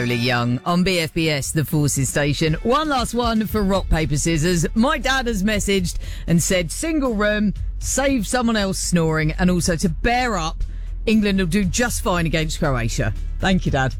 Young on BFBS, the Forces station. One last one for rock, paper, scissors. My dad has messaged and said single room, save someone else snoring, and also to bear up. England will do just fine against Croatia. Thank you, Dad.